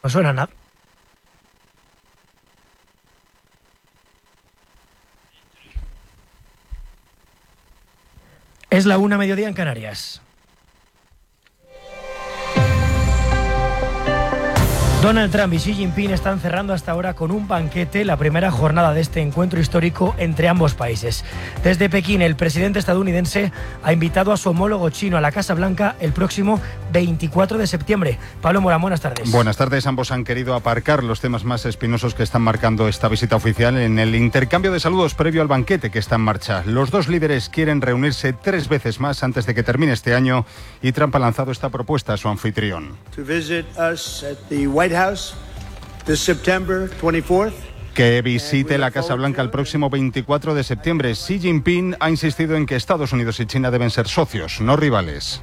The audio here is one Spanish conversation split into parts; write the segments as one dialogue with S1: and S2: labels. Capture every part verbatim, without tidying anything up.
S1: No suena nada. Es la una, mediodía en Canarias. Donald Trump y Xi Jinping están cerrando hasta ahora con un banquete la primera jornada de este encuentro histórico entre ambos países. Desde Pekín, el presidente estadounidense ha invitado a su homólogo chino a la Casa Blanca el próximo veinticuatro de septiembre. Pablo Morán, buenas tardes.
S2: Buenas tardes. Ambos han querido aparcar los temas más espinosos que están marcando esta visita oficial en el intercambio de saludos previo al banquete que está en marcha. Los dos líderes quieren reunirse tres veces más antes de que termine este año y Trump ha lanzado esta propuesta a su anfitrión.
S3: To visit us at the White House this September twenty-fourth.
S2: Que visite la Casa Blanca el próximo veinticuatro de septiembre. Xi Jinping ha insistido en que Estados Unidos y China deben ser socios, no rivales.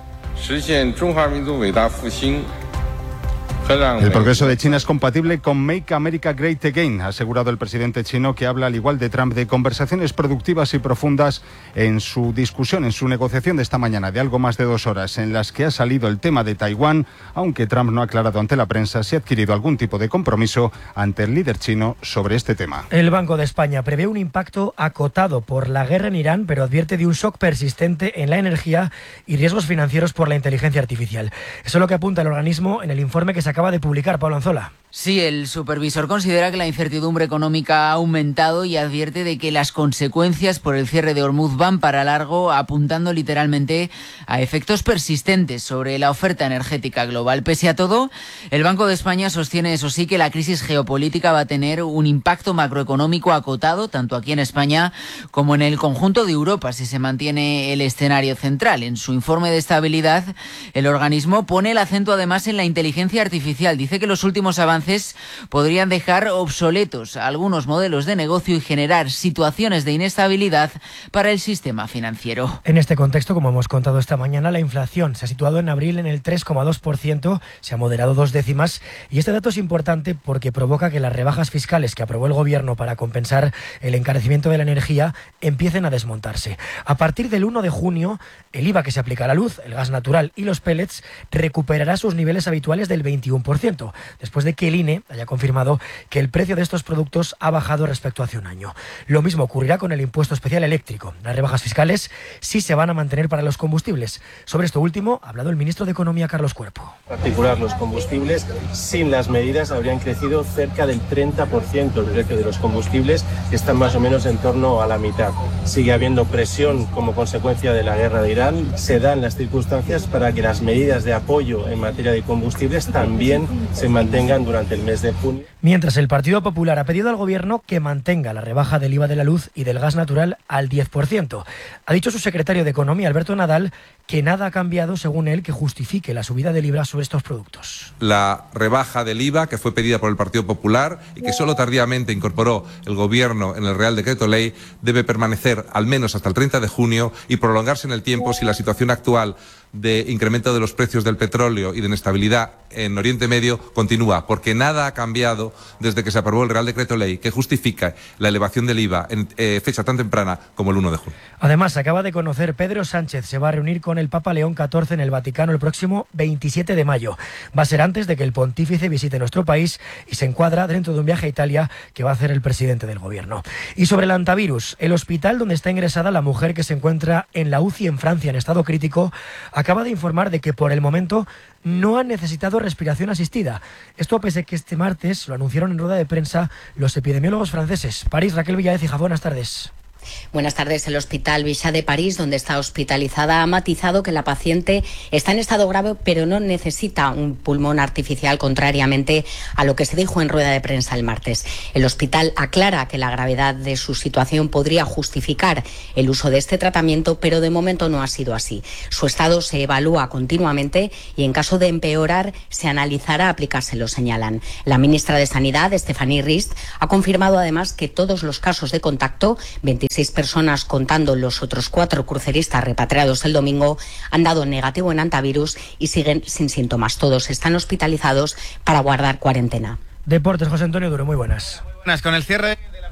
S2: El progreso de China es compatible con Make America Great Again, ha asegurado el presidente chino, que habla, al igual de Trump, de conversaciones productivas y profundas en su discusión, en su negociación de esta mañana de algo más de dos horas, en las que ha salido el tema de Taiwán, aunque Trump no ha aclarado ante la prensa si ha adquirido algún tipo de compromiso ante el líder chino sobre este tema.
S1: El Banco de España prevé un impacto acotado por la guerra en Irán, pero advierte de un shock persistente en la energía y riesgos financieros por la inteligencia artificial. Eso es lo que apunta el organismo en el informe que se acaba de publicar. Pablo Anzola.
S4: Sí, el supervisor considera que la incertidumbre económica ha aumentado y advierte de que las consecuencias por el cierre de Hormuz van para largo, apuntando literalmente a efectos persistentes sobre la oferta energética global. Pese a todo, el Banco de España sostiene, eso sí, que la crisis geopolítica va a tener un impacto macroeconómico acotado, tanto aquí en España como en el conjunto de Europa, si se mantiene el escenario central. En su informe de estabilidad, el organismo pone el acento además en la inteligencia artificial. Dice que los últimos avances podrían dejar obsoletos algunos modelos de negocio y generar situaciones de inestabilidad para el sistema financiero.
S1: En este contexto, como hemos contado esta mañana, la inflación se ha situado en abril en el tres coma dos por ciento, se ha moderado dos décimas, y este dato es importante porque provoca que las rebajas fiscales que aprobó el gobierno para compensar el encarecimiento de la energía empiecen a desmontarse. A partir del uno de junio, el I V A que se aplica a la luz, el gas natural y los pellets recuperará sus niveles habituales del veintiuno por ciento, después de que el I N E haya confirmado que el precio de estos productos ha bajado respecto a hace un año. Lo mismo ocurrirá con el impuesto especial eléctrico. Las rebajas fiscales sí se van a mantener para los combustibles. Sobre esto último ha hablado el ministro de Economía, Carlos Cuerpo.
S5: En particular, los combustibles, sin las medidas, habrían crecido cerca del treinta por ciento el precio de los combustibles, que están más o menos en torno a la mitad. Sigue habiendo presión como consecuencia de la guerra de Irán. Se dan las circunstancias para que las medidas de apoyo en materia de combustibles también se mantengan durante el mes de junio.
S1: Mientras, el Partido Popular ha pedido al gobierno que mantenga la rebaja del I V A de la luz y del gas natural al diez por ciento. Ha dicho su secretario de Economía, Alberto Nadal, que nada ha cambiado, según él, que justifique la subida del I V A sobre estos productos.
S6: La rebaja del I V A, que fue pedida por el Partido Popular y que solo tardíamente incorporó el Gobierno en el Real Decreto Ley, debe permanecer al menos hasta el treinta de junio y prolongarse en el tiempo si la situación actual de incremento de los precios del petróleo y de inestabilidad en Oriente Medio continúa, porque nada ha cambiado desde que se aprobó el Real Decreto Ley que justifica la elevación del I V A en eh, fecha tan temprana como el uno de junio.
S1: Además, se acaba de conocer, Pedro Sánchez se va a reunir con el Papa León catorce en el Vaticano el próximo veintisiete de mayo. Va a ser antes de que el pontífice visite nuestro país y se encuadra dentro de un viaje a Italia que va a hacer el presidente del gobierno. Y sobre el antivirus, el hospital donde está ingresada la mujer que se encuentra en la U C I en Francia en estado crítico acaba de informar de que por el momento no han necesitado respiración asistida. Esto pese a que este martes lo anunciaron en rueda de prensa los epidemiólogos franceses. París, Raquel Villaez, buenas tardes.
S7: Buenas tardes. El Hospital Bichat de París, donde está hospitalizada, ha matizado que la paciente está en estado grave, pero no necesita un pulmón artificial, contrariamente a lo que se dijo en rueda de prensa el martes. El hospital aclara que la gravedad de su situación podría justificar el uso de este tratamiento, pero de momento no ha sido así. Su estado se evalúa continuamente y en caso de empeorar se analizará aplicárselo, señalan. La ministra de Sanidad, Stéphanie Rist, ha confirmado además que todos los casos de contacto, veintiséis personas contando los otros cuatro cruceristas repatriados el domingo, han dado negativo en antivirus y siguen sin síntomas. Todos están hospitalizados para guardar cuarentena.
S1: Deportes, José Antonio Duro, muy buenas.
S8: Con el cierre de la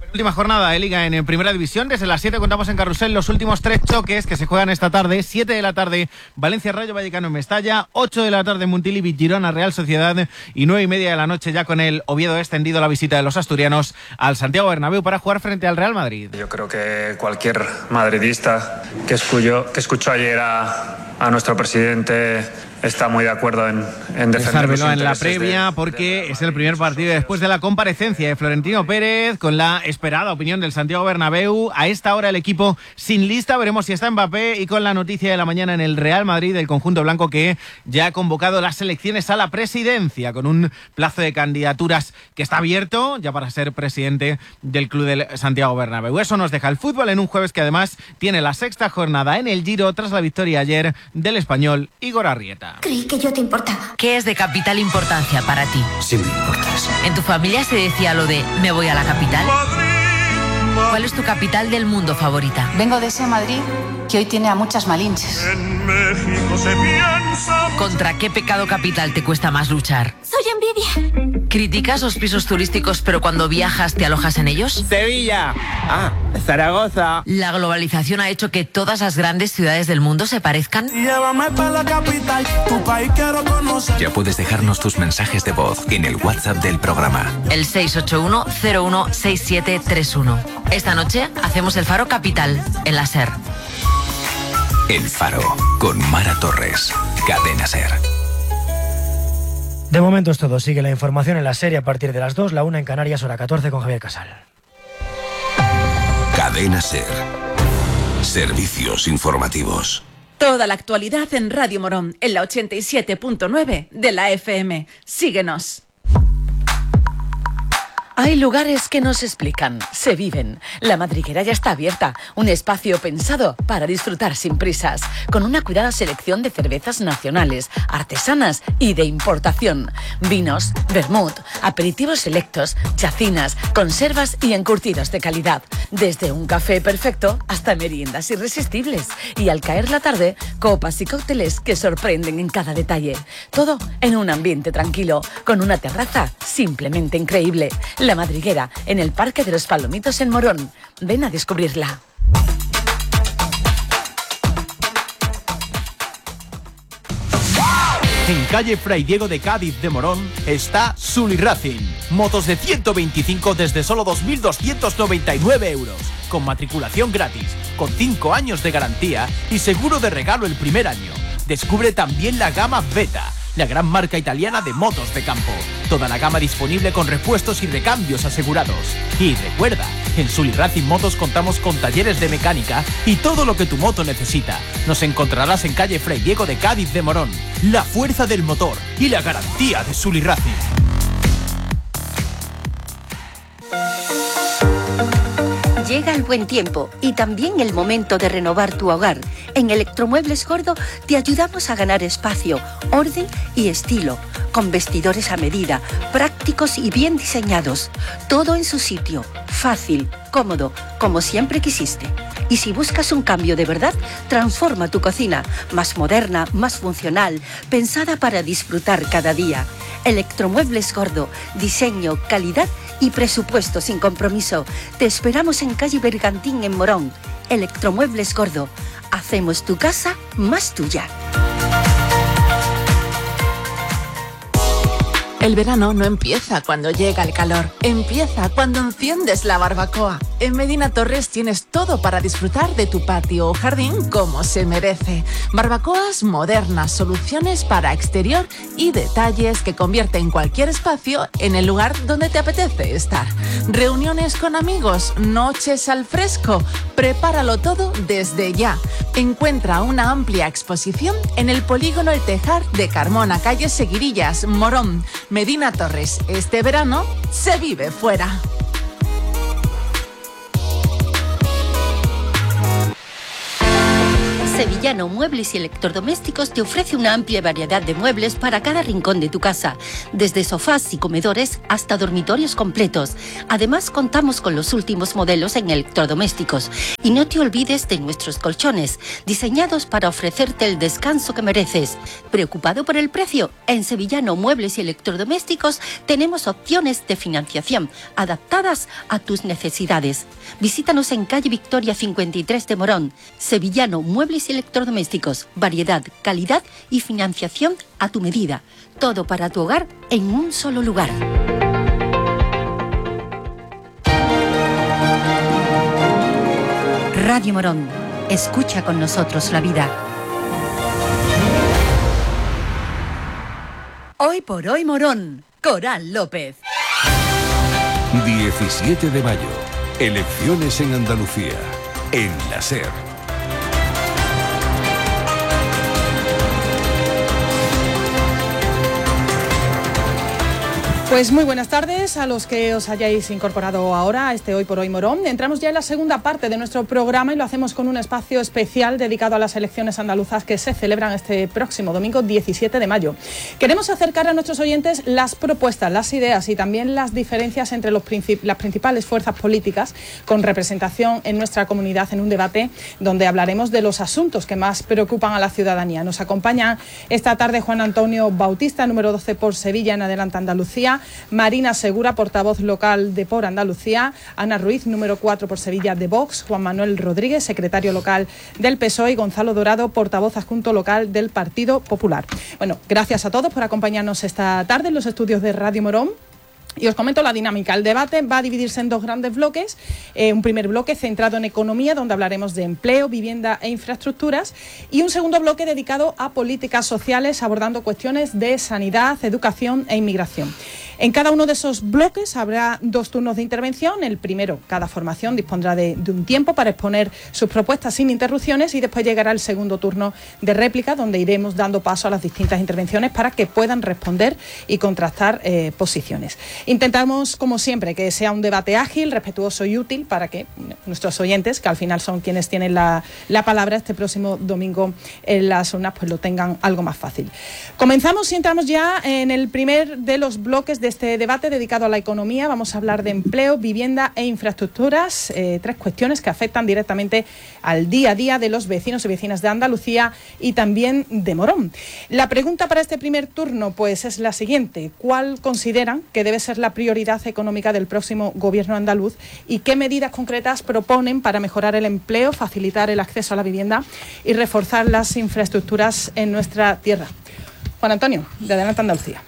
S8: Última jornada de Liga en Primera División. Desde las siete contamos en Carrusel los últimos tres choques que se juegan esta tarde. siete de la tarde Valencia Rayo Vallecano en Mestalla, ocho de la tarde Montilivi Girona Real Sociedad y nueve y media de la noche ya con el Oviedo extendido la visita de los asturianos al Santiago Bernabéu para jugar frente al Real Madrid.
S9: Yo creo que cualquier madridista que escuchó, que escuchó ayer a, a nuestro presidente está muy de acuerdo en, en defender los intereses
S8: en la previa de, porque de es el primer partido después de la comparecencia de Florentino Pérez con la esperada opinión del Santiago Bernabéu. A esta hora el equipo sin lista, veremos si está Mbappé, y con la noticia de la mañana en el Real Madrid del conjunto blanco que ya ha convocado las elecciones a la presidencia con un plazo de candidaturas que está abierto ya para ser presidente del club del Santiago Bernabéu. Eso nos deja el fútbol en un jueves que además tiene la sexta jornada en el Giro tras la victoria ayer del español Igor Arrieta.
S10: Creí que yo te importaba.
S11: ¿Qué es de capital importancia para ti?
S12: Sí me importas.
S11: ¿En tu familia se decía lo de me voy a la capital? ¿Cuál es tu capital del mundo favorita?
S13: Vengo de ese Madrid que hoy tiene a muchas malinches.
S14: En México se piensa...
S11: ¿Contra qué pecado capital te cuesta más luchar?
S10: Soy envidia.
S11: ¿Criticas los pisos turísticos pero cuando viajas te alojas en ellos?
S15: Sevilla. Ah, Zaragoza.
S11: ¿La globalización ha hecho que todas las grandes ciudades del mundo se parezcan?
S16: Llévame para la capital, tu país quiero conocer.
S17: Ya puedes dejarnos tus mensajes de voz en el WhatsApp del programa.
S11: El seis ocho uno cero uno seis siete tres uno. Esta noche hacemos el Faro Capital en la SER.
S17: El Faro, con Mara Torres, Cadena SER.
S1: De momento es todo. Sigue la información en la serie a partir de las dos, la una en Canarias, hora catorce con Javier Casal.
S17: Cadena SER. Servicios informativos.
S18: Toda la actualidad en Radio Morón, en la ochenta y siete punto nueve de la F M. Síguenos.
S19: Hay lugares que no se explican, se viven. La Madriguera ya está abierta, un espacio pensado para disfrutar sin prisas, con una cuidada selección de cervezas nacionales, artesanas y de importación. Vinos, vermut, aperitivos selectos, chacinas, conservas y encurtidos de calidad. Desde un café perfecto hasta meriendas irresistibles. Y al caer la tarde, copas y cócteles que sorprenden en cada detalle. Todo en un ambiente tranquilo, con una terraza simplemente increíble. La Madriguera, en el Parque de los Palomitos en Morón. Ven a descubrirla.
S20: En calle Fray Diego de Cádiz de Morón está Sully Racing. Motos de ciento veinticinco desde solo dos mil doscientos noventa y nueve euros. Con matriculación gratis, con cinco años de garantía y seguro de regalo el primer año. Descubre también la gama Beta, la gran marca italiana de motos de campo. Toda la gama disponible con repuestos y recambios asegurados. Y recuerda, en Sully Racing Motos contamos con talleres de mecánica y todo lo que tu moto necesita. Nos encontrarás en calle Fray Diego de Cádiz de Morón. La fuerza del motor y la garantía de Sully Racing.
S21: Llega el buen tiempo y también el momento de renovar tu hogar. En Electromuebles Gordo te ayudamos a ganar espacio, orden y estilo, con vestidores a medida, prácticos y bien diseñados. Todo en su sitio, fácil, cómodo, como siempre quisiste. Y si buscas un cambio de verdad, transforma tu cocina, más moderna, más funcional, pensada para disfrutar cada día. Electromuebles Gordo, diseño, calidad y presupuesto sin compromiso. Te esperamos en calle Bergantín en Morón. Electromuebles Gordo. Hacemos tu casa más tuya.
S18: El verano no empieza cuando llega el calor, empieza cuando enciendes la barbacoa. En Medina Torres tienes todo para disfrutar de tu patio o jardín como se merece. Barbacoas modernas, soluciones para exterior y detalles que convierten cualquier espacio en el lugar donde te apetece estar. Reuniones con amigos, noches al fresco, prepáralo todo desde ya. Encuentra una amplia exposición en el Polígono El Tejar de Carmona, calle Seguirillas, Morón. Medina Torres, este verano se vive fuera.
S21: Sevillano Muebles y Electrodomésticos te ofrece una amplia variedad de muebles para cada rincón de tu casa, desde sofás y comedores hasta dormitorios completos. Además, contamos con los últimos modelos en electrodomésticos. Y no te olvides de nuestros colchones, diseñados para ofrecerte el descanso que mereces. ¿Preocupado por el precio? En Sevillano Muebles y Electrodomésticos tenemos opciones de financiación adaptadas a tus necesidades. Visítanos en calle Victoria cincuenta y tres de Morón. Sevillano Muebles y Electrodomésticos. Variedad, calidad y financiación a tu medida. Todo para tu hogar en un solo lugar. Radio Morón. Escucha con nosotros la vida.
S19: Hoy por hoy Morón. Coral López.
S17: diecisiete de mayo. Elecciones en Andalucía. En la SER.
S12: Pues muy buenas tardes a los que os hayáis incorporado ahora a este Hoy por Hoy Morón. Entramos ya en la segunda parte de nuestro programa y lo hacemos con un espacio especial dedicado a las elecciones andaluzas que se celebran este próximo domingo diecisiete de mayo. Queremos acercar a nuestros oyentes las propuestas, las ideas y también las diferencias entre los princip- las principales fuerzas políticas con representación en nuestra comunidad en un debate donde hablaremos de los asuntos que más preocupan a la ciudadanía. Nos acompaña esta tarde Juan Antonio Bautista, número doce por Sevilla en Adelante Andalucía, Marina Segura, portavoz local de Por Andalucía, Ana Ruiz, número cuatro por Sevilla de Vox, Juan Manuel Rodríguez, secretario local del P S O E y Gonzalo Dorado, portavoz adjunto local del Partido Popular. Bueno, gracias a todos por acompañarnos esta tarde en los estudios de Radio Morón. Y os comento la dinámica. El debate va a dividirse en dos grandes bloques. Eh, un primer bloque centrado en economía, donde hablaremos de empleo, vivienda e infraestructuras. Y un segundo bloque dedicado a políticas sociales, abordando cuestiones de sanidad, educación e inmigración. En cada uno de esos bloques habrá dos turnos de intervención. El primero, cada formación dispondrá de, de un tiempo para exponer sus propuestas sin interrupciones y después llegará el segundo turno de réplica, donde iremos dando paso a las distintas intervenciones para que puedan responder y contrastar eh, posiciones. Intentamos, como siempre, que sea un debate ágil, respetuoso y útil para que nuestros oyentes, que al final son quienes tienen la, la palabra este próximo domingo en las urnas, pues lo tengan algo más fácil. Comenzamos y entramos ya en el primer de los bloques de este debate dedicado a la economía. Vamos a hablar de empleo, vivienda e infraestructuras, eh, tres cuestiones que afectan directamente al día a día de los vecinos y vecinas de Andalucía y también de Morón. La pregunta para este primer turno pues es la siguiente: ¿cuál consideran que debe ser la prioridad económica del próximo gobierno andaluz y qué medidas concretas proponen para mejorar el empleo, facilitar el acceso a la vivienda y reforzar las infraestructuras en nuestra tierra? Juan Antonio, de Adelante Andalucía.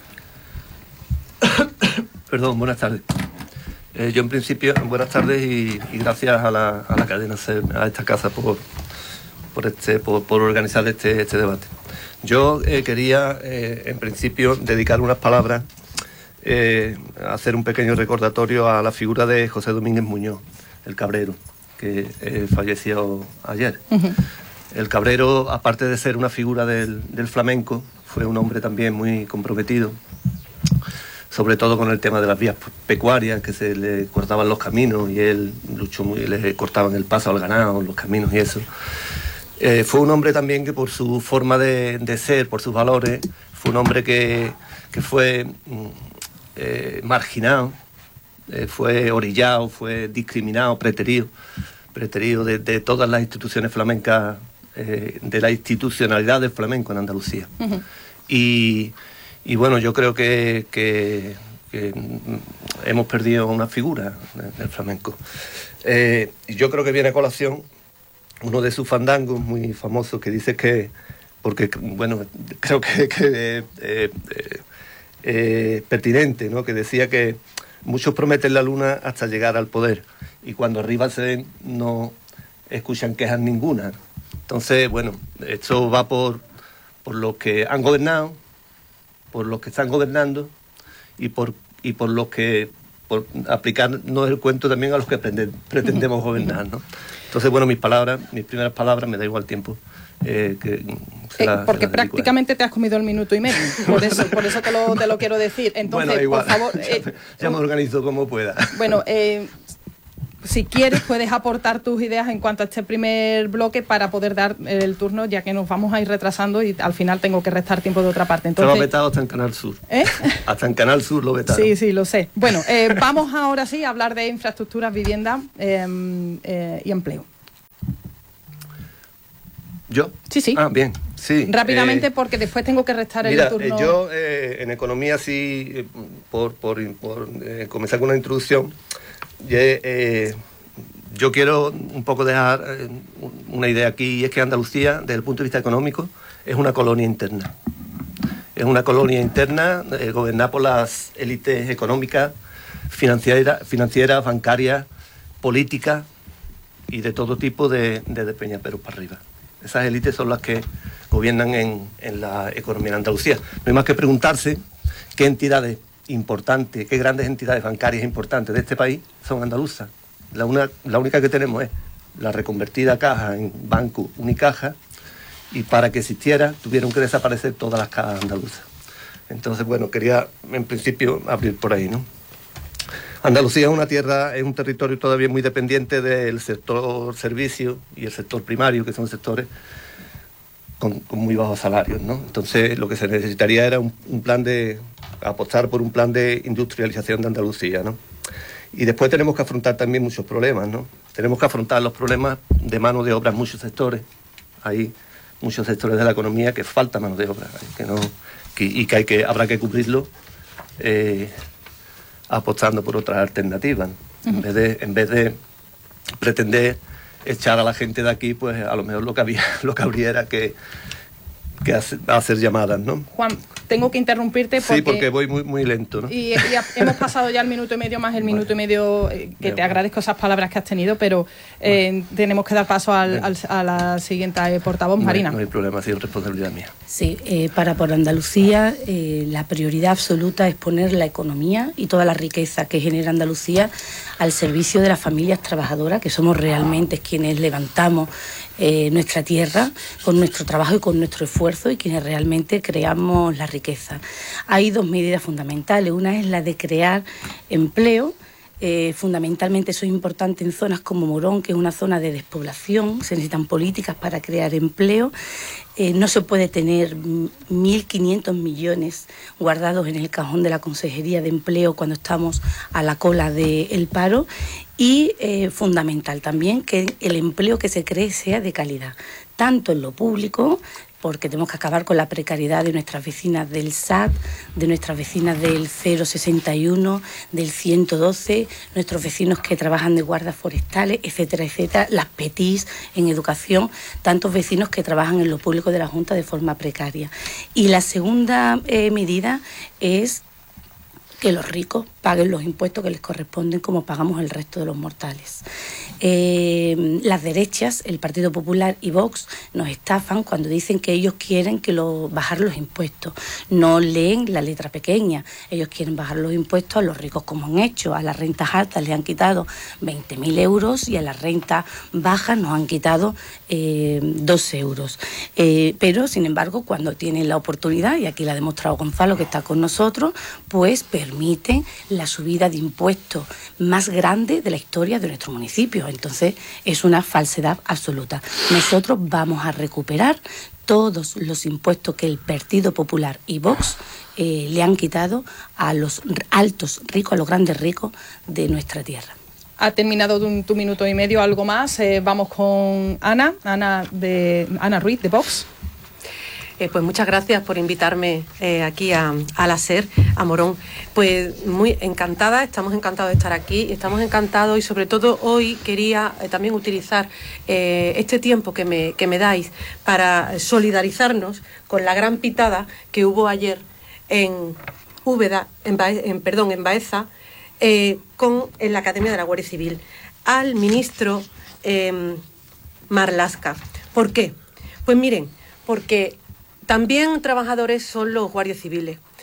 S22: Perdón, buenas tardes. Eh, yo en principio, buenas tardes y, y gracias a la, a la cadena SER, a esta casa por, por, este, por, por organizar este, este debate. Yo eh, quería eh, en principio dedicar unas palabras, eh, hacer un pequeño recordatorio a la figura de José Domínguez Muñoz, el Cabrero, que eh, falleció ayer. Uh-huh. El Cabrero, aparte de ser una figura del, del flamenco, fue un hombre también muy comprometido, sobre todo con el tema de las vías pecuarias, que se le cortaban los caminos y él luchó muy, le cortaban el paso al ganado, los caminos y eso. Eh, fue un hombre también que por su forma de, de ser, por sus valores, fue un hombre que, que fue eh, marginado, eh, fue orillado, fue discriminado, preterido, preterido de, de todas las instituciones flamencas, eh, de la institucionalidad del flamenco en Andalucía. Uh-huh. Y... Y bueno, yo creo que, que, que hemos perdido una figura del flamenco. Eh, y yo creo que viene a colación uno de sus fandangos muy famosos que dice que, porque bueno, creo que es que, eh, eh, eh, pertinente, ¿no? Que decía que muchos prometen la luna hasta llegar al poder y cuando arriba se ven no escuchan quejas ninguna. Entonces, bueno, esto va por, por los que han gobernado, por los que están gobernando y por y por los que por aplicarnos el cuento también a los que pretendemos, pretendemos gobernar, ¿no? Entonces, bueno, mis palabras, mis primeras palabras, me da igual tiempo. Eh, que
S12: eh, la, porque prácticamente te has comido el minuto y medio, por eso, por eso te lo, te lo quiero decir. Entonces, bueno, igual, por favor... Eh,
S22: ya me organizo como pueda.
S12: Bueno, eh, si quieres, puedes aportar tus ideas en cuanto a este primer bloque para poder dar el turno, ya que nos vamos a ir retrasando y al final tengo que restar tiempo de otra parte. Entonces,
S22: lo he vetado hasta en Canal Sur.
S12: ¿Eh?
S22: Hasta en Canal Sur lo vetaron.
S12: Sí, sí, lo sé. Bueno, eh, vamos ahora sí a hablar de infraestructuras, vivienda eh, eh, y empleo.
S22: ¿Yo?
S12: Sí, sí.
S22: Ah, bien. Sí.
S12: Rápidamente,
S22: eh,
S12: porque después tengo que restar
S22: mira,
S12: el turno.
S22: Eh, yo eh, en economía sí, eh, por, por, por eh, comenzar con una introducción, yo, eh, yo quiero un poco dejar eh, una idea aquí, y es que Andalucía, desde el punto de vista económico, es una colonia interna. Es una colonia interna eh, gobernada por las élites económicas, financieras, financieras, bancarias, políticas y de todo tipo de, de, de Peñaperros para arriba. Esas élites son las que gobiernan en, en la economía de Andalucía. No hay más que preguntarse qué entidades importantes, qué grandes entidades bancarias importantes de este país son andaluzas. La, una, la única que tenemos es la reconvertida caja en Banco Unicaja, y para que existiera tuvieron que desaparecer todas las cajas andaluzas. Entonces, bueno, quería en principio abrir por ahí, ¿no? Andalucía es una tierra, es un territorio todavía muy dependiente del sector servicio y el sector primario, que son sectores con, con muy bajos salarios, ¿no? Entonces, lo que se necesitaría era un, un plan de, apostar por un plan de industrialización de Andalucía, ¿no? Y después tenemos que afrontar también muchos problemas, ¿no? Tenemos que afrontar los problemas de mano de obra en muchos sectores. Hay muchos sectores de la economía que falta mano de obra, que no, que, y que, hay que habrá que cubrirlo eh, apostando por otras alternativas, ¿no? Uh-huh. en vez de en vez de pretender echar a la gente de aquí, pues a lo mejor lo que había lo que habría era que, que hacer, hacer llamadas, ¿no?
S12: Juan, tengo que interrumpirte porque...
S22: Sí, porque voy muy, muy lento, ¿no?
S12: Y, y hemos pasado ya el minuto y medio más el minuto vale. y medio, eh, que Bien, te agradezco esas palabras que has tenido, pero eh, bueno. tenemos que dar paso al, al, a la siguiente eh, portavoz, no Marina.
S22: Hay, no hay problema, ha sido responsabilidad mía.
S2: Sí, eh, para por Andalucía eh, la prioridad absoluta es poner la economía y toda la riqueza que genera Andalucía al servicio de las familias trabajadoras, que somos realmente quienes levantamos eh, nuestra tierra con nuestro trabajo y con nuestro esfuerzo, y quienes realmente creamos la riqueza. Hay dos medidas fundamentales. Una es la de crear empleo. Eh, fundamentalmente eso es importante en zonas como Morón, que es una zona de despoblación. Se necesitan políticas para crear empleo. Eh, no se puede tener mil quinientos millones guardados en el cajón de la Consejería de Empleo cuando estamos a la cola del paro. Y eh, fundamental también que el empleo que se cree sea de calidad, tanto en lo público, porque tenemos que acabar con la precariedad de nuestras vecinas del S A T, de nuestras vecinas del cero sesenta y uno, del ciento doce, nuestros vecinos que trabajan de guardas forestales, etcétera, etcétera, las P E T I S en educación, tantos vecinos que trabajan en lo público de la Junta de forma precaria. Y la segunda eh, medida es que los ricos paguen los impuestos que les corresponden como pagamos el resto de los mortales. Eh, las derechas, el Partido Popular y Vox, nos estafan cuando dicen que ellos quieren que lo, bajar los impuestos. No leen la letra pequeña. Ellos quieren bajar los impuestos a los ricos, como han hecho. A las rentas altas les han quitado veinte mil euros y a las rentas bajas nos han quitado eh, dos euros. Eh, pero, sin embargo, cuando tienen la oportunidad, y aquí la ha demostrado Gonzalo, que está con nosotros, pues permiten la subida de impuestos más grande de la historia de nuestro municipio. Entonces, es una falsedad absoluta. Nosotros vamos a recuperar todos los impuestos que el Partido Popular y Vox eh, le han quitado a los altos ricos, a los grandes ricos de nuestra tierra.
S12: Ha terminado tu, tu minuto y medio, algo más. Eh, vamos con Ana, Ana, de, Ana Ruiz, de Vox.
S3: Eh, pues muchas gracias por invitarme eh, aquí a, a la SER, a Morón. Pues muy encantada, estamos encantados de estar aquí, estamos encantados y sobre todo hoy quería eh, también utilizar eh, este tiempo que me, que me dais para solidarizarnos con la gran pitada que hubo ayer en Úbeda, en, Bae, en, perdón, en Baeza, eh, con, en la Academia de la Guardia Civil, al ministro eh, Marlaska. ¿Por qué? Pues miren, porque también trabajadores son los guardias civiles.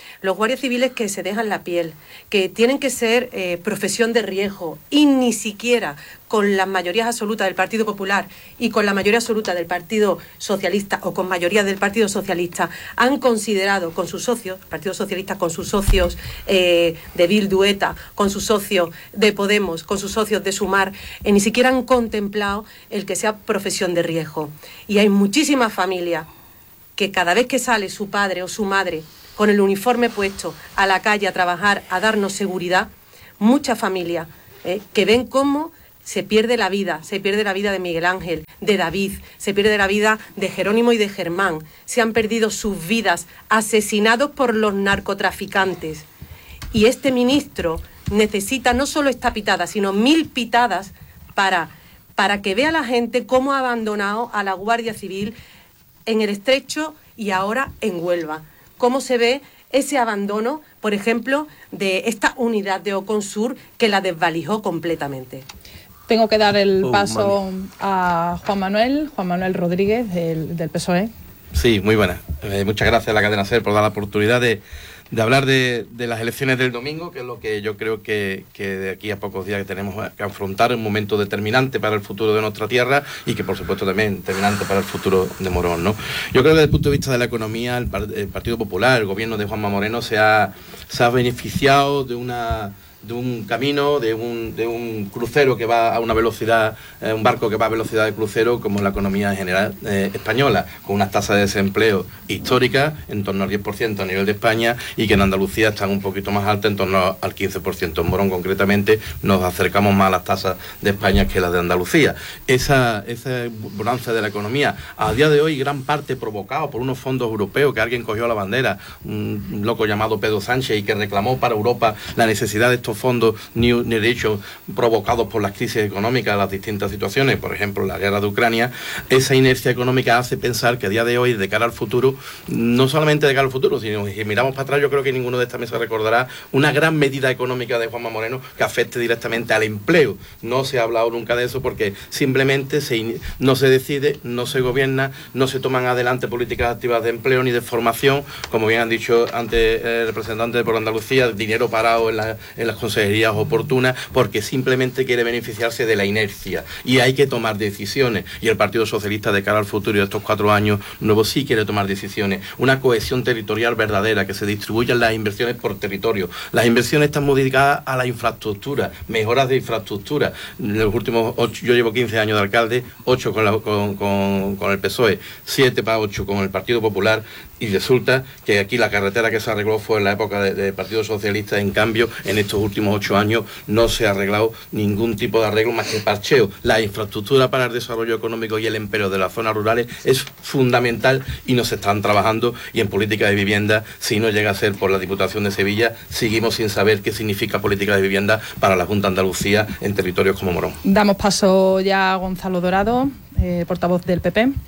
S3: los guardias civiles que se dejan la piel, que tienen que ser eh, profesión de riesgo, y ni siquiera con las mayorías absolutas del Partido Popular y con la mayoría absoluta del Partido Socialista o con mayoría del Partido Socialista han considerado con sus socios, el Partido Socialista con sus socios eh, de Bildu, ETA, con sus socios de Podemos, con sus socios de Sumar, eh, ni siquiera han contemplado el que sea profesión de riesgo. Y hay muchísimas familias que cada vez que sale su padre o su madre con el uniforme puesto a la calle a trabajar, a darnos seguridad, muchas familias eh, que ven cómo se pierde la vida, se pierde la vida de Miguel Ángel, de David, se pierde la vida de Jerónimo y de Germán, se han perdido sus vidas asesinados por los narcotraficantes. Y este ministro necesita no solo esta pitada, sino mil pitadas para, para que vea la gente cómo ha abandonado a la Guardia Civil en el Estrecho y ahora en Huelva. Cómo se ve ese abandono, por ejemplo, de esta unidad de Oconsur que la desvalijó completamente.
S12: Tengo que dar el
S4: Oh,
S12: paso
S4: mami.
S12: a Juan Manuel, Juan Manuel Rodríguez, del, del P S O E.
S4: Sí, muy buena. Eh, muchas gracias a la cadena SER por dar la oportunidad de, de hablar de, de las elecciones del domingo, que es lo que yo creo que, que de aquí a pocos días que tenemos que afrontar, un momento determinante para el futuro de nuestra tierra y que por supuesto también determinante para el futuro de Morón, ¿no? Yo creo que desde el punto de vista de la economía, el, el Partido Popular, el gobierno de Juanma Moreno se ha, se ha beneficiado de una... de un camino, de un, de un crucero que va a una velocidad, eh, un barco que va a velocidad de crucero, como la economía en general eh, española, con unas tasas de desempleo históricas, en torno al diez por ciento a nivel de España, y que en Andalucía están un poquito más altas, en torno al quince por ciento. En Morón, concretamente, nos acercamos más a las tasas de España que las de Andalucía. Esa, esa bonanza de la economía, a día de hoy, gran parte provocado por unos fondos europeos que alguien cogió la bandera, un loco llamado Pedro Sánchez, y que reclamó para Europa la necesidad de estos fondos New Generation provocados por las crisis económicas, las distintas situaciones, por ejemplo la guerra de Ucrania. Esa inercia económica hace pensar que a día de hoy, de cara al futuro, no solamente de cara al futuro, sino que si miramos para atrás, yo creo que ninguno de esta mesa recordará una gran medida económica de Juanma Moreno que afecte directamente al empleo. No se ha hablado nunca de eso porque simplemente se, no se decide, no se gobierna, no se toman adelante políticas activas de empleo ni de formación, como bien han dicho antes el representante por Andalucía, dinero parado en, la, en las consejerías oportunas, porque simplemente quiere beneficiarse de la inercia, y hay que tomar decisiones, y el Partido Socialista de cara al futuro y de estos cuatro años nuevos sí quiere tomar decisiones, una cohesión territorial verdadera, que se distribuyan las inversiones por territorio. Las inversiones están modificadas a la infraestructura, mejoras de infraestructura. En los últimos ocho, yo llevo quince años de alcalde, ocho con, la, con, con, con el P S O E, siete para ocho con el Partido Popular, y resulta que aquí la carretera que se arregló fue en la época del de Partido Socialista. En cambio, en estos últimos ocho años no se ha arreglado ningún tipo de arreglo más que parcheo. La infraestructura para el desarrollo económico y el empleo de las zonas rurales es fundamental y no se están trabajando, y en política de vivienda, si no llega a ser por la Diputación de Sevilla, seguimos sin saber qué significa política de vivienda para la Junta de Andalucía en territorios como Morón.
S12: Damos paso ya a Gonzalo Dorado, eh, portavoz del P P.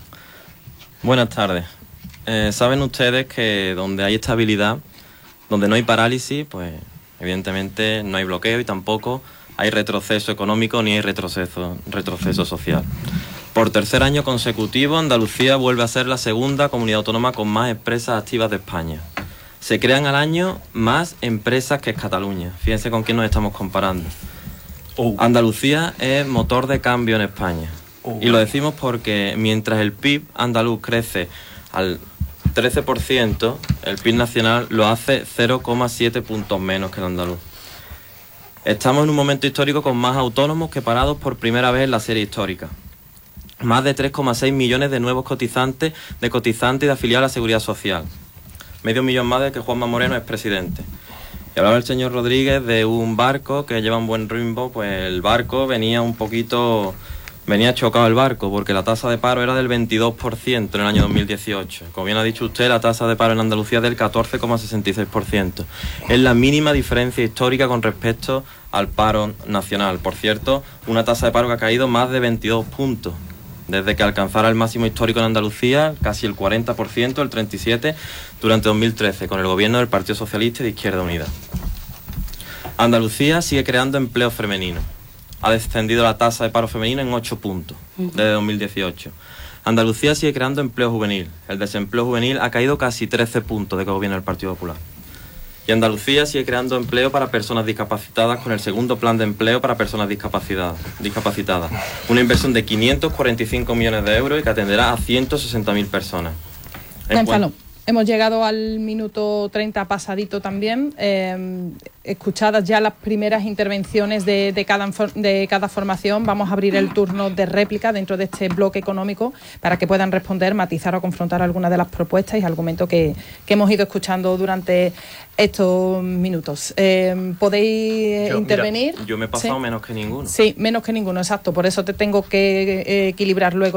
S5: Buenas tardes. Eh, saben ustedes que donde hay estabilidad, donde no hay parálisis, pues evidentemente no hay bloqueo y tampoco hay retroceso económico ni hay retroceso, retroceso social. Por tercer año consecutivo, Andalucía vuelve a ser la segunda comunidad autónoma con más empresas activas de España. Se crean al año más empresas que Cataluña. Fíjense con quién nos estamos comparando. Oh. Andalucía es motor de cambio en España. Oh. Y lo decimos porque mientras el P I B andaluz crece al trece por ciento, el P I B nacional lo hace cero coma siete puntos menos que el andaluz. Estamos en un momento histórico con más autónomos que parados por primera vez en la serie histórica. Más de tres coma seis millones de nuevos cotizantes, de cotizantes y de afiliados a la Seguridad Social. Medio millón más de que Juanma Moreno es presidente. Y hablaba el señor Rodríguez de un barco que lleva un buen rumbo. Pues el barco venía un poquito... Venía chocado el barco porque la tasa de paro era del veintidós por ciento en el año dos mil dieciocho. Como bien ha dicho usted, la tasa de paro en Andalucía es del catorce coma sesenta y seis por ciento. Es la mínima diferencia histórica con respecto al paro nacional. Por cierto, una tasa de paro que ha caído más de veintidós puntos. Desde que alcanzara el máximo histórico en Andalucía, casi el cuarenta por ciento, el treinta y siete por ciento, durante dos mil trece, con el gobierno del Partido Socialista y de Izquierda Unida. Andalucía sigue creando empleo femenino. Ha descendido la tasa de paro femenino en ocho puntos desde dos mil dieciocho. Andalucía sigue creando empleo juvenil. El desempleo juvenil ha caído casi trece puntos de que gobierna el Partido Popular. Y Andalucía sigue creando empleo para personas discapacitadas con el segundo plan de empleo para personas discapacitadas. discapacitadas. Una inversión de quinientos cuarenta y cinco millones de euros y que atenderá a ciento sesenta mil personas.
S12: Gonzalo, hemos llegado al minuto treinta pasadito también. Eh, escuchadas ya las primeras intervenciones de, de, cada, de cada formación, vamos a abrir el turno de réplica dentro de este bloque económico para que puedan responder, matizar o confrontar algunas de las propuestas y argumentos que, que hemos ido escuchando durante estos minutos. Eh, ¿Podéis yo, intervenir?
S5: Mira, yo me he pasado
S12: ¿Sí?
S5: menos que ninguno.
S12: Sí, menos que ninguno, exacto. Por eso te tengo que eh, equilibrar luego